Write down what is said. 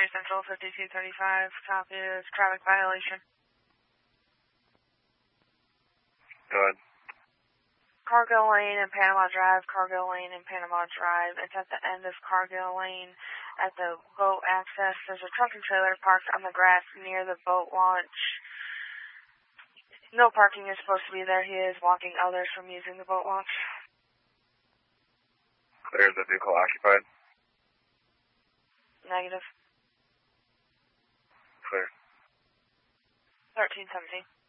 Central 5235, copy is traffic violation. Go ahead. Cargill Lane and Panama Drive, Cargill Lane and Panama Drive. It's at the end of Cargill Lane at the boat access. There's a truck and trailer parked on the grass near the boat launch. No parking is supposed to be there. He is blocking others from using the boat launch. Clear, the vehicle occupied? Negative. Clear. 1317.